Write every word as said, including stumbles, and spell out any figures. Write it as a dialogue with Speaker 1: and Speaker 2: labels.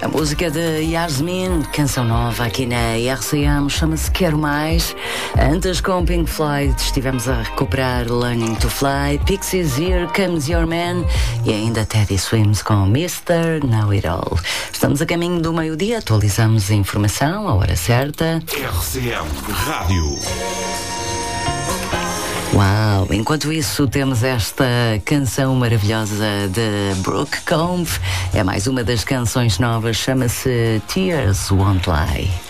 Speaker 1: A música de Yasmin, canção nova aqui na R C M, chama-se Quero Mais. Antes, com Pink Floyd, estivemos a recuperar Learning to Fly, Pixies, Here Comes Your Man e ainda Teddy Swims com mister Know It All. Estamos a caminho do meio-dia, atualizamos a informação, a hora certa.
Speaker 2: R C M Rádio.
Speaker 1: Uau! Enquanto isso, temos esta canção maravilhosa de Brooke Combs. É mais uma das canções novas, chama-se Tears Won't Lie.